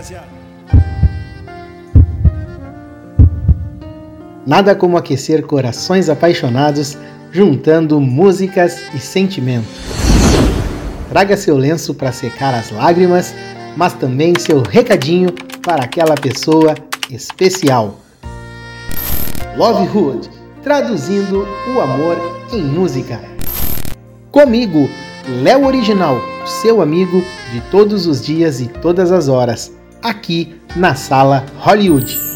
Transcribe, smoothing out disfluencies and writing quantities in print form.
rapaziada. Nada como aquecer corações apaixonados, juntando músicas e sentimento. Traga seu lenço para secar as lágrimas, mas também seu recadinho para aquela pessoa especial. Lovehood, traduzindo o amor em música. Comigo, Léo Original, seu amigo de todos os dias e todas as horas, aqui na Sala Hollywood.